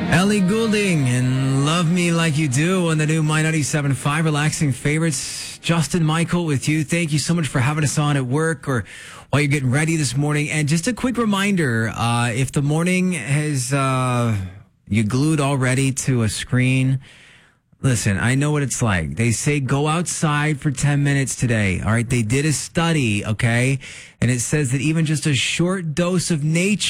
Ellie Goulding and Love Me Like You Do on the new My 97.5 Relaxing Favorites. Justin Michael with you. Thank you so much for having us on at work or while you're getting ready this morning. And just a quick reminder, if the morning has you glued already to a screen, listen, I know what it's like. They say go outside for 10 minutes today. All right. They did a study. Okay. And it says that even just a short dose of nature